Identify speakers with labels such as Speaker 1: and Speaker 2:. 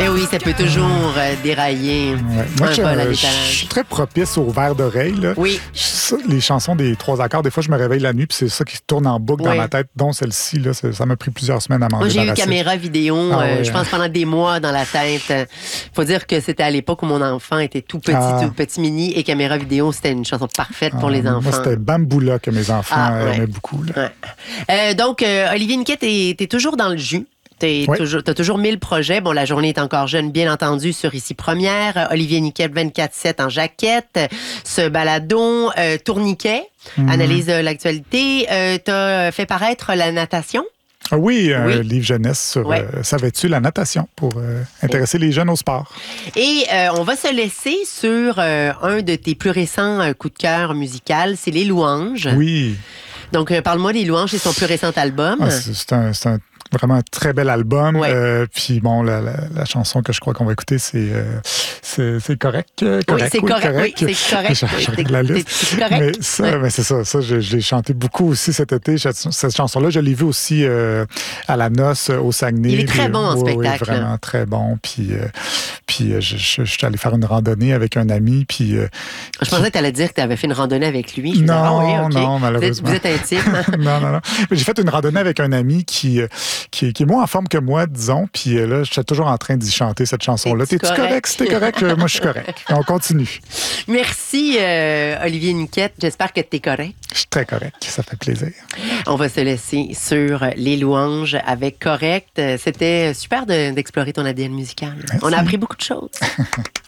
Speaker 1: oui, ça peut toujours dérailler.
Speaker 2: Ouais. Moi,
Speaker 1: Un vol à
Speaker 2: je
Speaker 1: l'étalage.
Speaker 2: suis très propice aux vers d'oreille. Là.
Speaker 1: Oui.
Speaker 2: Les chansons des 3 accords, des fois, je me réveille la nuit puis c'est ça qui tourne en boucle dans
Speaker 1: Oui.
Speaker 2: ma tête, dont celle-ci. Là, ça m'a pris plusieurs semaines à m'en
Speaker 1: Moi, j'ai eu
Speaker 2: débarrasser.
Speaker 1: caméra vidéo, je pense, pendant des mois dans la tête. Faut dire que c'était à l'époque où mon enfant était tout petit mini, et caméra vidéo, c'était une chanson parfaite pour les enfants.
Speaker 2: Moi, c'était Bamboula que mes enfants aimaient beaucoup. Là.
Speaker 1: Ouais. Donc, Olivier Niquette, t'es toujours dans le jus. T'as toujours 1000 projets. Bon, la journée est encore jeune, bien entendu, sur Ici Première. Olivier Niquette, 24/7 en jaquette. Ce balado, Tourniquet, analyse de l'actualité. T'as fait paraître la natation.
Speaker 2: Ah oui, un livre jeunesse sur savais-tu la natation pour intéresser les jeunes au sport.
Speaker 1: Et on va se laisser sur un de tes plus récents coups de cœur musical, c'est Les Louanges.
Speaker 2: Oui.
Speaker 1: Donc, parle-moi des Louanges, c'est son plus récent album.
Speaker 2: C'est un vraiment un très bel album.
Speaker 1: Ouais.
Speaker 2: Puis bon, la chanson que je crois qu'on va écouter, c'est correct.
Speaker 1: Oui, c'est correct. Oui, c'est correct.
Speaker 2: Je regarde la liste.
Speaker 1: C'est correct.
Speaker 2: Mais c'est ça. Ça, je l'ai chanté beaucoup aussi cet été. Cette chanson-là, je l'ai vue aussi à la noce au Saguenay.
Speaker 1: Il est très bon en spectacle.
Speaker 2: Oui, vraiment très bon. Puis je suis allé faire une randonnée avec un ami. Puis
Speaker 1: je pensais que tu allais dire que tu avais fait une randonnée avec lui.
Speaker 2: Non, malheureusement.
Speaker 1: Vous êtes intime.
Speaker 2: Non. J'ai fait une randonnée avec un ami qui est moins en forme que moi, disons. Puis là, je suis toujours en train d'y chanter cette chanson-là. T'es-tu correct? Si t'es correct, moi, je suis correct. On continue.
Speaker 1: Merci, Olivier Niquette. J'espère que t'es correct.
Speaker 2: Je suis très correct. Ça fait plaisir.
Speaker 1: On va se laisser sur Les Louanges avec Correct. C'était super d'explorer ton ADN musical.
Speaker 2: Merci.
Speaker 1: On a appris beaucoup de choses.